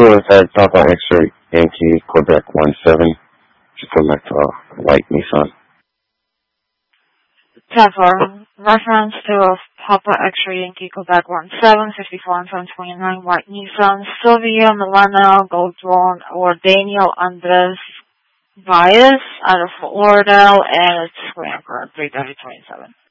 Suicide Papa X-ray Yankee Quebec 17 to select white Nissan. 10-4. Reference to Papa X-ray Yankee Quebec 17 54 and 729 white Nissan Silvia Milano Goldron or Daniel Andres Baez out of Fort Lauderdale, and it's Grand for 33027.